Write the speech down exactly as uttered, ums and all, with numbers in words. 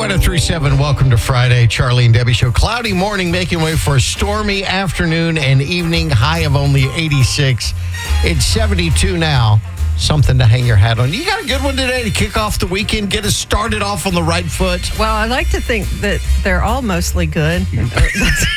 one oh three point seven, welcome to Friday. Charlie and Debbie Show. Cloudy morning, making way for a stormy afternoon and evening. High of only eighty-six. It's seventy-two now. Something to hang your hat on. You got a good one today to kick off the weekend, get us started off on the right foot. Well, I like to think that they're all mostly good.